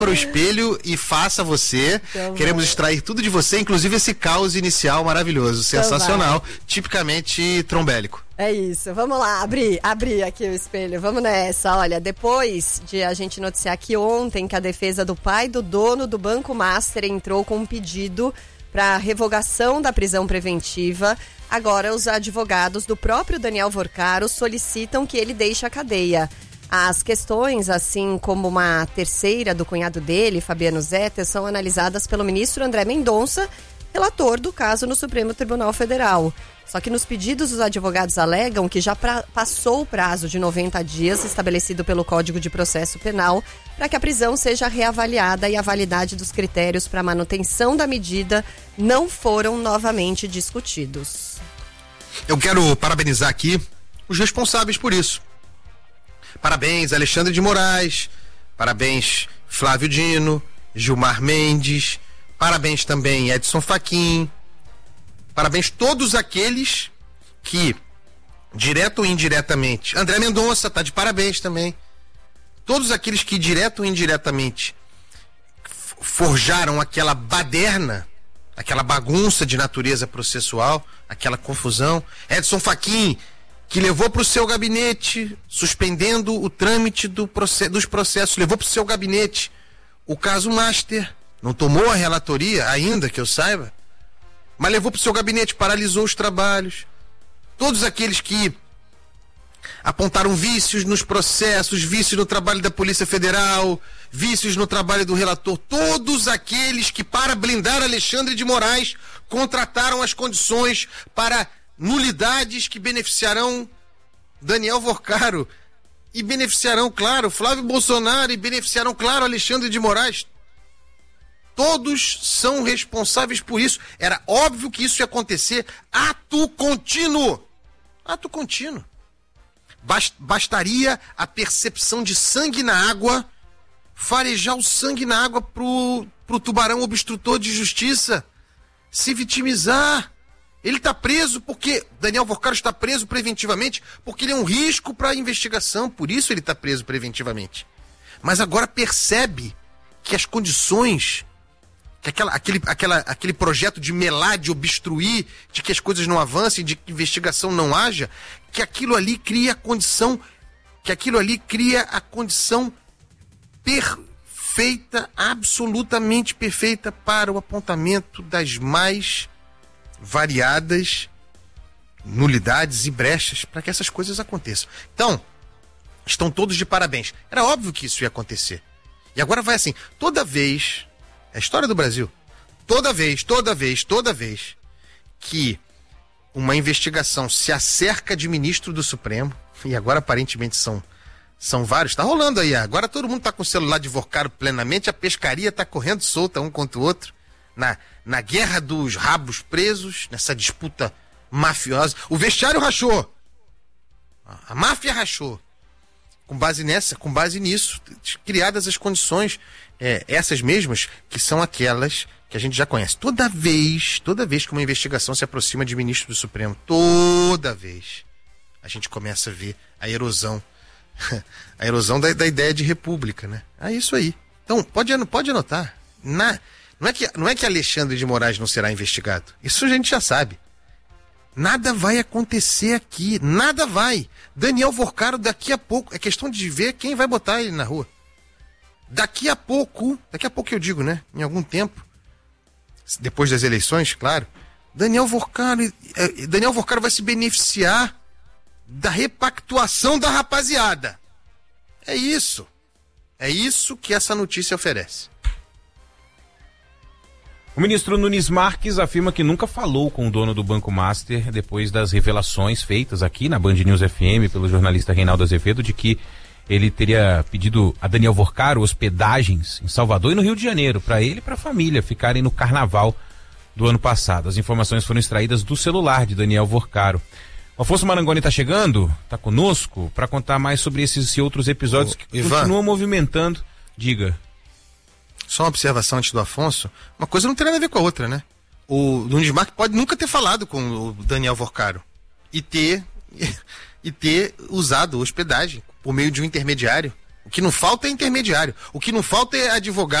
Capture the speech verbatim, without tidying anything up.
para o espelho e faça você. Então, queremos vai. extrair tudo de você, inclusive esse caos inicial maravilhoso, sensacional, então tipicamente trombélico. É isso, vamos lá, abrir, abrir aqui o espelho, vamos nessa. Olha, depois de a gente noticiar aqui ontem que a defesa do pai do dono do Banco Master entrou com um pedido para revogação da prisão preventiva, agora os advogados do próprio Daniel Vorcaro solicitam que ele deixe a cadeia. As questões, assim como uma terceira do cunhado dele, Fabiano Zetter, são analisadas pelo ministro André Mendonça, relator do caso no Supremo Tribunal Federal. Só que nos pedidos, os advogados alegam que já pra, passou o prazo de noventa dias estabelecido pelo Código de Processo Penal para que a prisão seja reavaliada e a validade dos critérios para manutenção da medida não foram novamente discutidos. Eu quero parabenizar aqui os responsáveis por isso. Parabéns, Alexandre de Moraes, parabéns, Flávio Dino, Gilmar Mendes, parabéns também, Edson Fachin, parabéns todos aqueles que, direto ou indiretamente, André Mendonça tá de parabéns também, todos aqueles que, direto ou indiretamente, forjaram aquela baderna, aquela bagunça de natureza processual, aquela confusão, Edson Fachin, que levou para o seu gabinete, suspendendo o trâmite do proce- dos processos, levou para o seu gabinete o caso Master, não tomou a relatoria ainda, que eu saiba, mas levou para o seu gabinete, paralisou os trabalhos. Todos aqueles que apontaram vícios nos processos, vícios no trabalho da Polícia Federal, vícios no trabalho do relator, todos aqueles que, para blindar Alexandre de Moraes, contrataram as condições para nulidades que beneficiarão Daniel Vorcaro e beneficiarão, claro, Flávio Bolsonaro e beneficiarão, claro, Alexandre de Moraes. Todos são responsáveis por isso. Era óbvio que isso ia acontecer. Ato contínuo. Ato contínuo. Bastaria a percepção de sangue na água, farejar o sangue na água pro, pro tubarão obstrutor de justiça se vitimizar. Ele está preso porque, Daniel Vorcaro está preso preventivamente porque ele é um risco para a investigação, por isso ele está preso preventivamente. Mas agora percebe que as condições, que aquela, aquele, aquela, aquele projeto de melar, de obstruir, de que as coisas não avancem, de que investigação não haja, que aquilo ali cria a condição, que aquilo ali cria a condição perfeita, absolutamente perfeita para o apontamento das mais variadas nulidades e brechas para que essas coisas aconteçam. Então, estão todos de parabéns. Era óbvio que isso ia acontecer. E agora vai assim, toda vez, é a história do Brasil, toda vez, toda vez, toda vez que uma investigação se acerca de ministro do Supremo, e agora aparentemente são, são vários, tá rolando aí, agora todo mundo tá com o celular de Vorcaro plenamente, a pescaria tá correndo solta um contra o outro, na, na guerra dos rabos presos, nessa disputa mafiosa. O vestiário rachou, a máfia rachou. Com base nessa, com base nisso, criadas as condições, é, essas mesmas, que são aquelas que a gente já conhece. Toda vez, toda vez que uma investigação se aproxima de ministro do Supremo, toda vez, a gente começa a ver a erosão, a erosão da, da ideia de república, né? É isso aí. Então, pode, pode anotar, na, não, é que, não é que Alexandre de Moraes não será investigado, isso a gente já sabe. Nada vai acontecer aqui, nada vai. Daniel Vorcaro daqui a pouco, é questão de ver quem vai botar ele na rua. Daqui a pouco, daqui a pouco eu digo, né? Em algum tempo, depois das eleições, claro, Daniel Vorcaro, Daniel Vorcaro vai se beneficiar da repactuação da rapaziada. É isso. É isso que essa notícia oferece. O ministro Nunes Marques afirma que nunca falou com o dono do Banco Master depois das revelações feitas aqui na Band News F M pelo jornalista Reinaldo Azevedo de que ele teria pedido a Daniel Vorcaro hospedagens em Salvador e no Rio de Janeiro para ele e para a família ficarem no carnaval do ano passado. As informações foram extraídas do celular de Daniel Vorcaro. O Afonso Marangoni está chegando, está conosco para contar mais sobre esses e outros episódios que Ivan, continuam movimentando. Diga. Só uma observação antes do Afonso, uma coisa não tem nada a ver com a outra, né? O Nunes Marques pode nunca ter falado com o Daniel Vorcaro e ter, e ter usado hospedagem por meio de um intermediário. O que não falta é intermediário. O que não falta é advogado